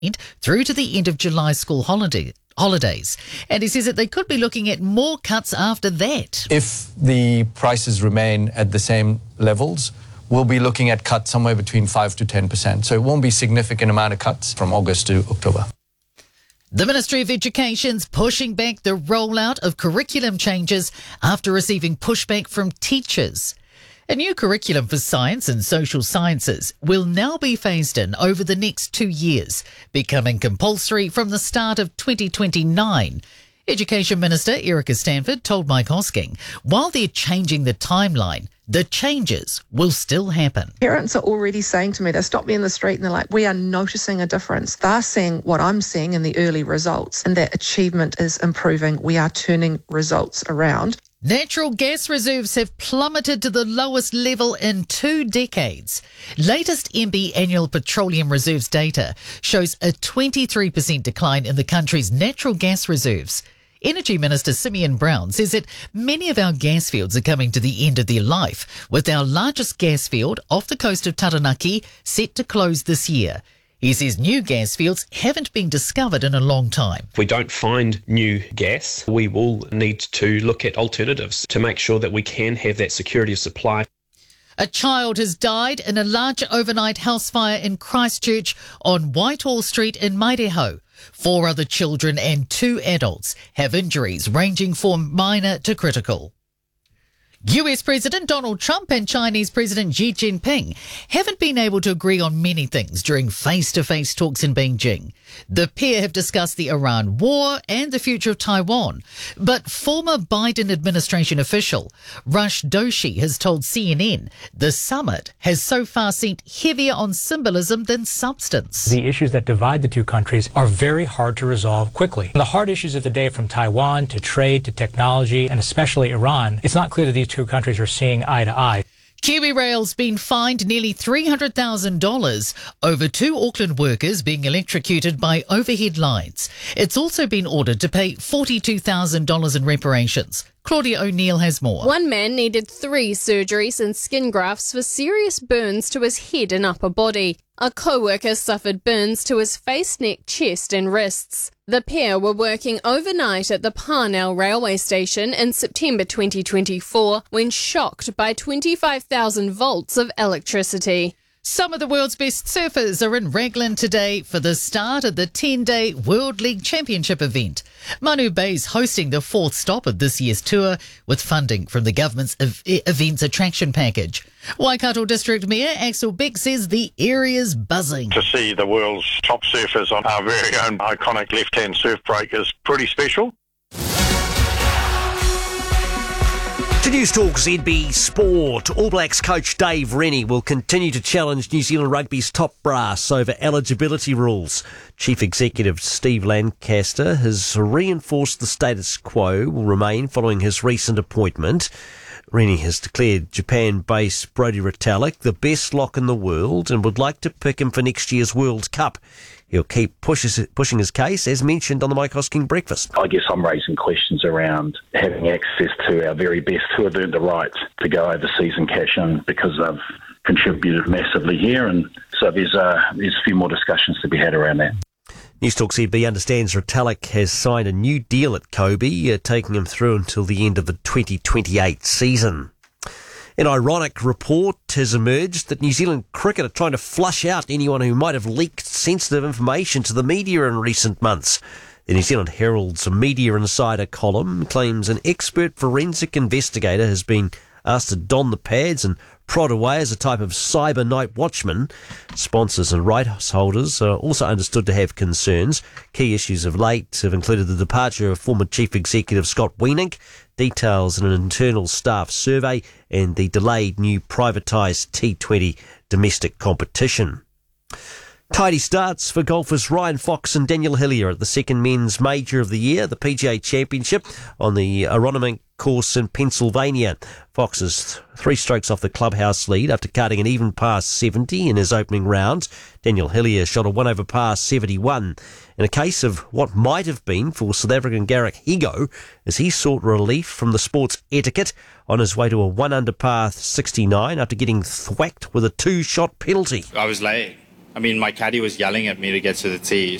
through to the end of July school holidays. And he says that they could be looking at more cuts after that. If the prices remain at the same levels, we'll be looking at cuts somewhere between 5 to 10%. So it won't be a significant amount of cuts from August to October. The Ministry of Education's pushing back the rollout of curriculum changes after receiving pushback from teachers. A new curriculum for science and social sciences will now be phased in over the next 2 years, becoming compulsory from the start of 2029. Education Minister Erica Stanford told Mike Hosking, while they're changing the timeline, the changes will still happen. Parents are already saying to me, they stop me in the street and they're like, we are noticing a difference. They're seeing what I'm seeing in the early results, and that achievement is improving. We are turning results around. Natural gas reserves have plummeted to the lowest level in 2 decades. Latest MB annual petroleum reserves data shows a 23% decline in the country's natural gas reserves. Energy Minister Simeon Brown says that many of our gas fields are coming to the end of their life, with our largest gas field off the coast of Taranaki set to close this year. He says new gas fields haven't been discovered in a long time. If we don't find new gas, we will need to look at alternatives to make sure that we can have that security of supply. A child has died in a large overnight house fire in Christchurch on Whitehall Street in Maireho. 4 other children and 2 adults have injuries ranging from minor to critical. US President Donald Trump and Chinese President Xi Jinping haven't been able to agree on many things during face-to-face talks in Beijing. The pair have discussed the Iran war and the future of Taiwan. But former Biden administration official Rush Doshi has told CNN the summit has so far seemed heavier on symbolism than substance. The issues that divide the two countries are very hard to resolve quickly. The hard issues of the day, from Taiwan to trade to technology and especially Iran, it's not clear that these two countries are seeing eye to eye. KiwiRail's been fined nearly $300,000 over 2 Auckland workers being electrocuted by overhead lines. It's also been ordered to pay $42,000 in reparations. Claudia O'Neill has more. One man needed 3 surgeries and skin grafts for serious burns to his head and upper body. A co-worker suffered burns to his face, neck, chest and wrists. The pair were working overnight at the Parnell railway station in September 2024 when shocked by 25,000 volts of electricity. Some of the world's best surfers are in Raglan today for the start of the 10-day World League Championship event. Manu Bay's hosting the 4th stop of this year's tour with funding from the government's events attraction package. Waikato District Mayor Axel Beck says the area's buzzing. To see the world's top surfers on our very own iconic left-hand surf break is pretty special. To News Talk ZB Sport, All Blacks coach Dave Rennie will continue to challenge New Zealand Rugby's top brass over eligibility rules. Chief Executive Steve Lancaster has reinforced the status quo will remain following his recent appointment. Rennie has declared Japan-based Brodie Retallick the best lock in the world and would like to pick him for next year's World Cup. He'll keep pushing his case, as mentioned on the Mike Hosking Breakfast. I guess I'm raising questions around having access to our very best who have earned the right to go overseas and cash in because they've contributed massively here. And so there's a few more discussions to be had around that. News Talk ZB understands Retallick has signed a new deal at Kobe, taking him through until the end of the 2028 season. An ironic report has emerged that New Zealand Cricket are trying to flush out anyone who might have leaked sensitive information to the media in recent months. The New Zealand Herald's Media Insider column claims an expert forensic investigator has been asked to don the pads and prod away as a type of cyber night watchman. Sponsors and rights holders are also understood to have concerns. Key issues of late have included the departure of former Chief Executive Scott Weenink, details in an internal staff survey, and the delayed new privatised T20 domestic competition. Tidy starts for golfers Ryan Fox and Daniel Hillier at the second men's major of the year, the PGA Championship, on the Aronimink course in Pennsylvania. Fox is 3 strokes off the clubhouse lead after cutting an even par 70 in his opening round. Daniel Hillier shot a 1 over par 71. In a case of what might have been for South African Garrick Higo, as he sought relief from the sport's etiquette on his way to a 1 under par 69 after getting thwacked with a 2-shot penalty. I was late. I mean, my caddy was yelling at me to get to the tee.